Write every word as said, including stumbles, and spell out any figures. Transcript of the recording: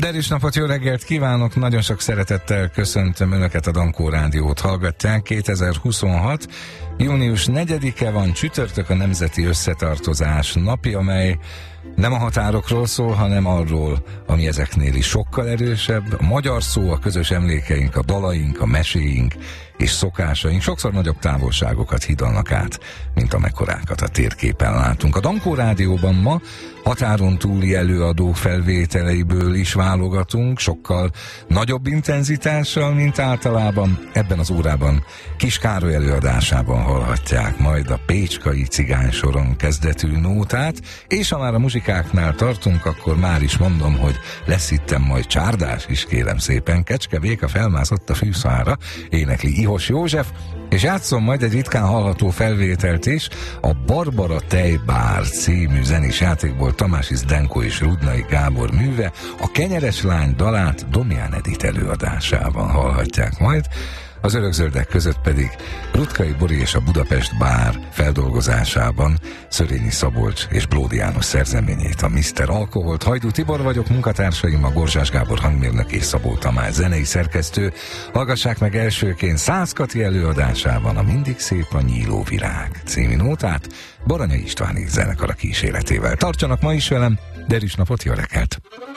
Derűs napot, jó reggelt kívánok! Nagyon sok szeretettel köszöntöm Önöket, a Dankó Rádiót hallgatják. kétezer-huszonhat. június negyedike van, csütörtök, a Nemzeti Összetartozás napja, amely nem a határokról szól, hanem arról, ami ezeknél is sokkal erősebb. A magyar szó, a közös emlékeink, a dalaink, a meséink és szokásaink sokszor nagyobb távolságokat hidalnak át, mint amekkorákat a térképen látunk. A Dankó Rádióban ma határon túli előadó felvételeiből is válogatunk, sokkal nagyobb intenzitással, mint általában. Ebben az órában Kis Károly előadásában hallhatják majd a Pécskai Cigány soron kezdetű nótát, és ha már a muzsikáknál tartunk, akkor már is mondom, hogy lesz itten majd csárdás is, kérem szépen. Kecske Béka felmászott a fűszára, énekli Ihos József, és játszom majd egy ritkán hallható felvételt is, a Barbara Tejbár című zenés játékból Tamási Zdenko és Rudnai Gábor műve, a Kenyeres lány dalát Domján Edith előadásában hallhatják majd, az örökzöldek között pedig Rutkai Bori és a Budapest Bár feldolgozásában Szörényi Szabolcs és Blódi János szerzeményét, a miszter Alkoholt. Hajdú Tibor vagyok, munkatársaim a Gorzsás Gábor hangmérnök és Szabó Tamás zenei szerkesztő. Hallgassák meg elsőként Szász Kati előadásában a Mindig szép a nyíló virág című nótát Baranya István zenekara kíséretével. Tartsanak ma is velem, Derűs napot, jó reggelt!